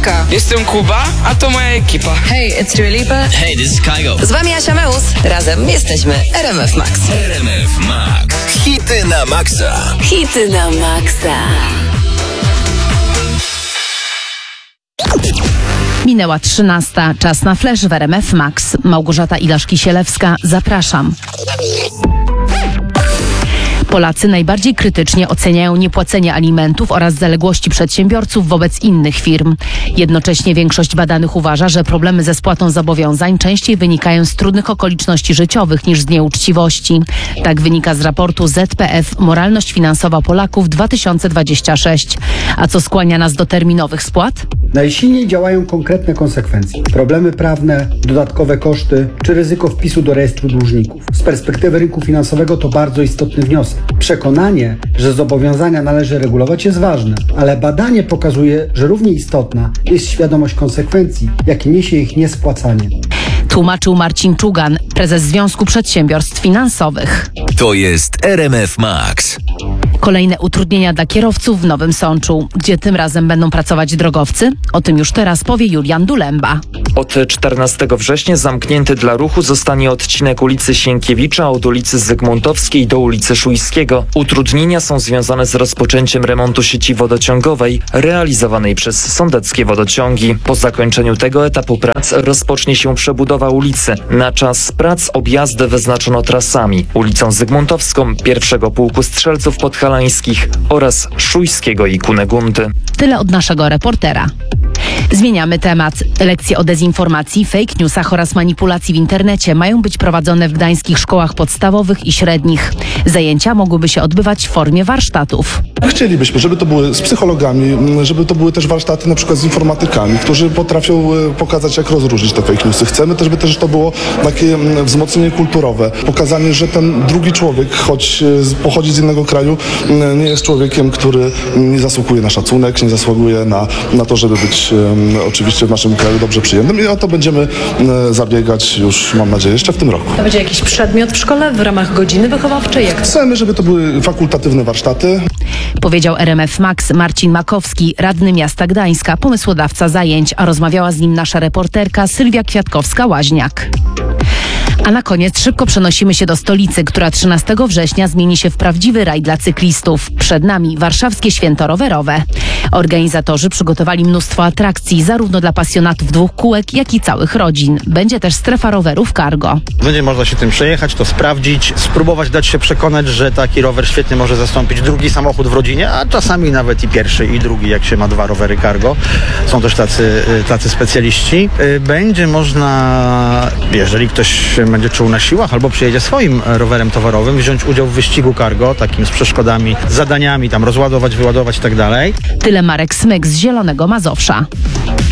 Agnieszka. Jestem Kuba, a to moja ekipa. Hey, it's Dua Lipa. Hey, this is Kygo. Z wami Asia Meus. Razem jesteśmy RMF Max. RMF Max. Hity na maksa. Hity na maksa. Minęła 13. Czas na flash w RMF Max. Małgorzata Ilaszki-Sielewska. Zapraszam. Polacy najbardziej krytycznie oceniają niepłacenie alimentów oraz zaległości przedsiębiorców wobec innych firm. Jednocześnie większość badanych uważa, że problemy ze spłatą zobowiązań częściej wynikają z trudnych okoliczności życiowych niż z nieuczciwości. Tak wynika z raportu ZPF Moralność finansowa Polaków 2026. A co skłania nas do terminowych spłat? Najsilniej działają konkretne konsekwencje. Problemy prawne, dodatkowe koszty czy ryzyko wpisu do rejestru dłużników. Z perspektywy rynku finansowego to bardzo istotny wniosek. Przekonanie, że zobowiązania należy regulować, jest ważne, ale badanie pokazuje, że równie istotna jest świadomość konsekwencji, jakie niesie ich niespłacanie. Tłumaczył Marcin Czugan, prezes Związku Przedsiębiorstw Finansowych. To jest RMF Max. Kolejne utrudnienia dla kierowców w Nowym Sączu. Gdzie tym razem będą pracować drogowcy? O tym już teraz powie Julian Dulemba. Od 14 września zamknięty dla ruchu zostanie odcinek ulicy Sienkiewicza od ulicy Zygmuntowskiej do ulicy Szujskiego. Utrudnienia są związane z rozpoczęciem remontu sieci wodociągowej realizowanej przez Sądeckie Wodociągi. Po zakończeniu tego etapu prac rozpocznie się przebudowa ulicy. Na czas prac objazdy wyznaczono trasami: ulicą Zygmuntowską, pierwszego pułku strzelców podhalańskich oraz Szujskiego i Kunegundy. Tyle od naszego reportera. Zmieniamy temat. Lekcje o dezinformacji, fake newsach oraz manipulacji w internecie mają być prowadzone w gdańskich szkołach podstawowych i średnich. Zajęcia mogłyby się odbywać w formie warsztatów. Chcielibyśmy, żeby to były z psychologami, żeby to były też warsztaty na przykład z informatykami, którzy potrafią pokazać, jak rozróżnić te fake newsy. Chcemy też, żeby też to było takie wzmocnienie kulturowe. Pokazanie, że ten drugi człowiek, choć pochodzi z innego kraju, nie jest człowiekiem, który nie zasługuje na szacunek, nie zasługuje na to, żeby być oczywiście w naszym kraju dobrze przyjętym, i o to będziemy zabiegać już, mam nadzieję, jeszcze w tym roku. To będzie jakiś przedmiot w szkole w ramach godziny wychowawczej? Chcemy, żeby to były fakultatywne warsztaty. Powiedział RMF Max Marcin Makowski, radny miasta Gdańska, pomysłodawca zajęć, a rozmawiała z nim nasza reporterka Sylwia Kwiatkowska-Łaźniak. A na koniec szybko przenosimy się do stolicy, która 13 września zmieni się w prawdziwy raj dla cyklistów. Przed nami warszawskie święto rowerowe. Organizatorzy przygotowali mnóstwo atrakcji, zarówno dla pasjonatów dwóch kółek, jak i całych rodzin. Będzie też strefa rowerów cargo. Będzie można się tym przejechać, to sprawdzić, spróbować dać się przekonać, że taki rower świetnie może zastąpić drugi samochód w rodzinie, a czasami nawet i pierwszy, i drugi, jak się ma dwa rowery cargo. Są też tacy specjaliści. Będzie można, jeżeli ktoś będzie czuł na siłach albo przyjedzie swoim rowerem towarowym, wziąć udział w wyścigu cargo, takim z przeszkodami, zadaniami, tam rozładować, wyładować i tak dalej. Tyle Marek Smyk z Zielonego Mazowsza.